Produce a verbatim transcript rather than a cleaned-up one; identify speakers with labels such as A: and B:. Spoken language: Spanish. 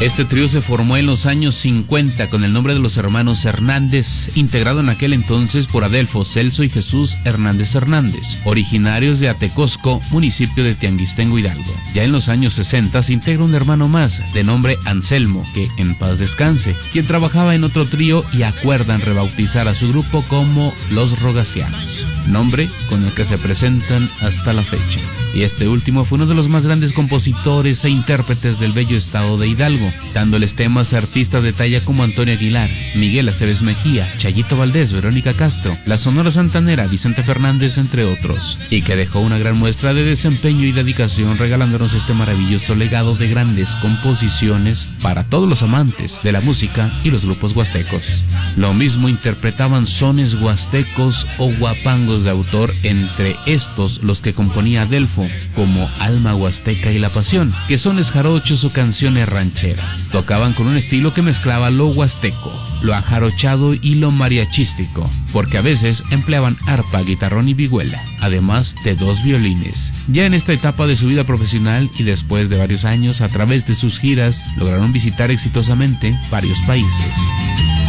A: Este trío se formó en los años cincuenta con el nombre de los hermanos Hernández, integrado en aquel entonces por Adelfo, Celso y Jesús Hernández Hernández, originarios de Atecosco, municipio de Tianguistengo, Hidalgo. Ya en los años sesenta se integra un hermano más, de nombre Anselmo, que en paz descanse, quien trabajaba en otro trío y acuerdan rebautizar a su grupo como Los Rogacianos, nombre con el que se presentan hasta la fecha. Y este último fue uno de los más grandes compositores e intérpretes del bello estado de Hidalgo, dándoles temas a artistas de talla como Antonio Aguilar, Miguel Aceves Mejía, Chayito Valdés, Verónica Castro, la Sonora Santanera, Vicente Fernández, entre otros, y que dejó una gran muestra de desempeño y dedicación regalándonos este maravilloso legado de grandes composiciones para todos los amantes de la música y los grupos huastecos. Lo mismo interpretaban sones huastecos o guapangos de autor, entre estos los que componía Adelfo, como Alma Huasteca y La Pasión, que sones jarochos o canciones rancheras. Tocaban con un estilo que mezclaba lo huasteco, lo ajarochado y lo mariachístico, porque a veces empleaban arpa, guitarrón y vihuela, además de dos violines. Ya en esta etapa de su vida profesional y después de varios años, a través de sus giras, lograron visitar exitosamente varios países.